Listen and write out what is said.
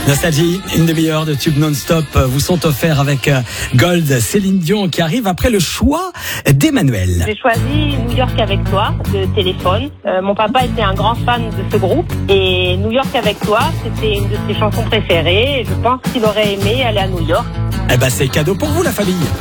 Nostalgie, une demi-heure de tube non-stop vous sont offerts avec Gold, Céline Dion qui arrive après le choix d'Emmanuel. J'ai choisi New York avec toi de Téléphone. Mon papa était un grand fan de ce groupe et New York avec toi, c'était une de ses chansons préférées et je pense qu'il aurait aimé aller à New York. Eh ben c'est cadeau pour vous la famille.